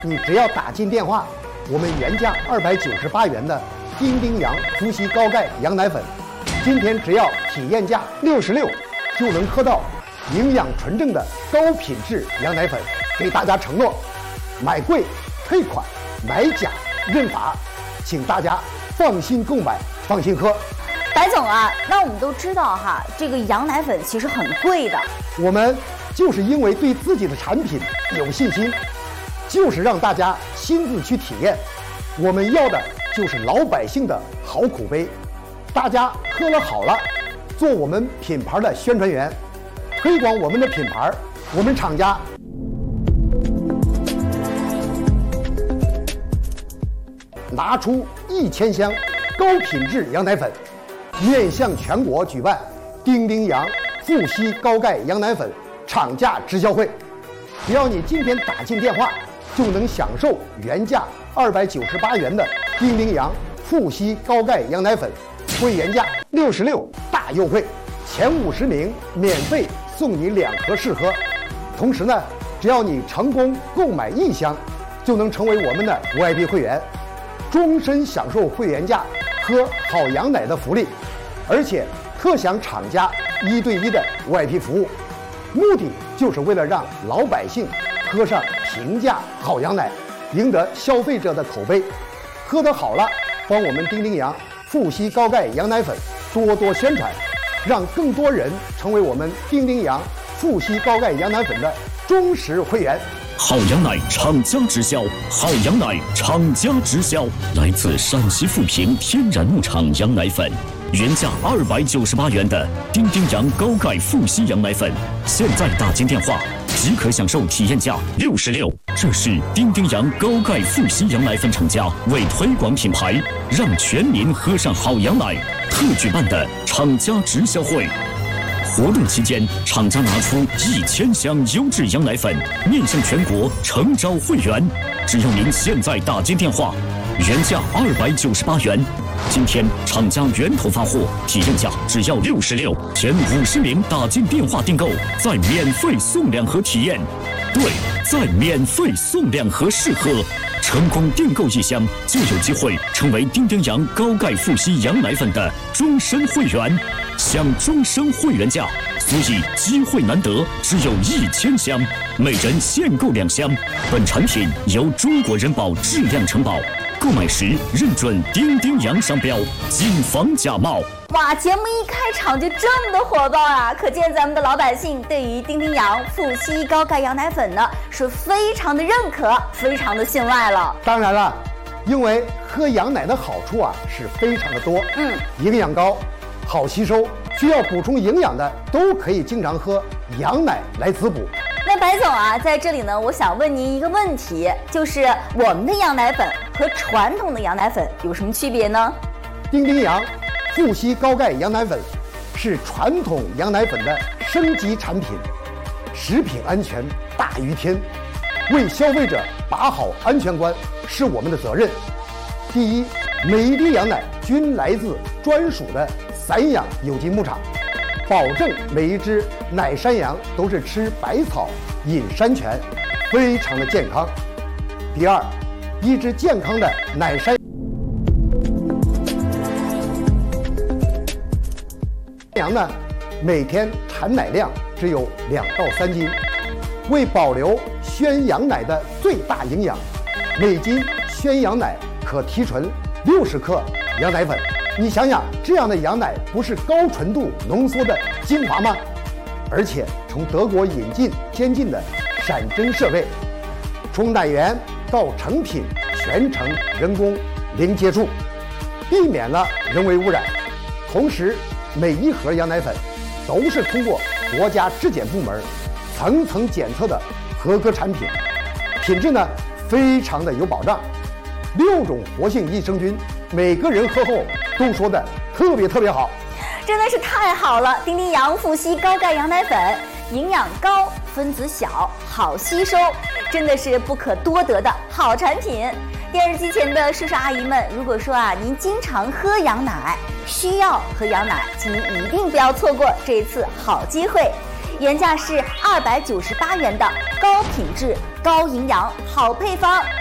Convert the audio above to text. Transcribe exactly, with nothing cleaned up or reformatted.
你只要打进电话，我们原价二百九十八元的丁丁洋伏羲高钙羊奶粉，今天只要体验价六十六，就能喝到营养纯正的高品质羊奶粉。给大家承诺，买贵退款，买假认罚，请大家放心购买，放心喝。 白总啊，那我们都知道哈，这个羊奶粉其实很贵的。 我们就是因为对自己的产品有信心，就是让大家亲自去体验。我们要的就是老百姓的好口碑，大家喝了好了，做我们品牌的宣传员，推广我们的品牌。我们厂家拿出一千箱高品质羊奶粉，面向全国举办丁丁洋伏羲高钙羊奶粉厂家直销会。只要你今天打进电话，就能享受原价二百九十八元的丁丁洋伏羲高钙羊奶粉，会员价六十六大优惠，前五十名免费送你两盒试喝。同时呢，只要你成功购买一箱，就能成为我们的 V I P 会员，终身享受会员价喝好羊奶的福利，而且特享厂家一对一的 V I P 服务。目的就是为了让老百姓喝上平价好羊奶，赢得消费者的口碑。喝得好了，帮我们丁丁洋伏羲高钙羊奶粉多多宣传，让更多人成为我们丁丁洋伏羲高钙羊奶粉的忠实会员。 好羊奶厂家直销，好羊奶厂家直销，来自陕西富平天然牧场羊奶粉，原价二百九十八元的丁丁洋高钙伏羲羊奶粉，现在打进电话即可享受体验价六十六。这是丁丁洋高钙伏羲羊奶粉厂家为推广品牌，让全民喝上好羊奶特举办的厂家直销会。活动期间，厂家拿出一千箱优质羊奶粉，面向全国诚招会员。只要您现在打进电话，原价二百九十八元，今天厂家源头发货，体验价只要六十六，前五十名打进电话订购，再免费送两盒体验。对，再免费送两盒试喝。成功订购一箱，就有机会成为丁丁洋高钙伏羲羊奶粉的终身会员，享终身会员价。所以机会难得，只有一千箱，每人限购两箱。本产品由中国人保质量承保，购买时认准丁丁洋商标，谨防假冒。 哇，节目一开场就这么的火爆啊！可见咱们的老百姓对于丁丁洋伏羲高钙羊奶粉呢是非常的认可，非常的信赖了。 当然了，因为喝羊奶的好处啊是非常的多，嗯，营养高，好吸收，需要补充营养的都可以经常喝羊奶来滋补。 那白总啊，在这里呢，我想问您一个问题，就是我们的羊奶粉和传统的羊奶粉有什么区别呢？ 丁丁洋伏羲高钙羊奶粉是传统羊奶粉的升级产品，食品安全大于天，为消费者把好安全关是我们的责任。第一，每一滴羊奶均来自专属的散养有机牧场，保证每一只奶山羊都是吃百草饮山泉，非常的健康。第二，一只健康的奶山羊呢，每天产奶量只有两到三斤。为保留宣羊奶的最大营养，每斤宣羊奶可提纯六十克羊奶粉。你想想，这样的羊奶不是高纯度浓缩的精华吗？而且从德国引进先进的闪针设备，从奶源到成品全程人工零接触，避免了人为污染。同时，每一盒羊奶粉都是通过国家质检部门层层检测的合格产品，品质呢非常的有保障。六种活性益生菌，每个人喝后都说的特别特别好， 真的是太好了！丁丁洋伏羲高钙羊奶粉，营养高，分子小，好吸收，真的是不可多得的好产品。电视机前的叔叔阿姨们，如果说啊您经常喝羊奶，需要喝羊奶，请您一定不要错过这一次好机会。 原价是二百九十八元的高品质、高营养、好配方，